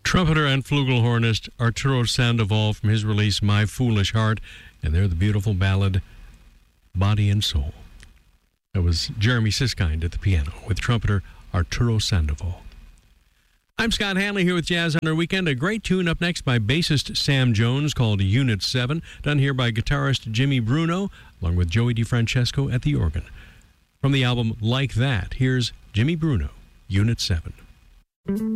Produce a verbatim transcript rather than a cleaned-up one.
Trumpeter and flugelhornist Arturo Sandoval from his release My Foolish Heart, and they're the beautiful ballad Body and Soul. That was Jeremy Siskind at the piano with trumpeter Arturo Sandoval. I'm Scott Hanley here with Jazz on Our Weekend. A great tune up next by bassist Sam Jones called Unit seven, done here by guitarist Jimmy Bruno, along with Joey DeFrancesco at the organ. From the album Like That, here's Jimmy Bruno, Unit seven.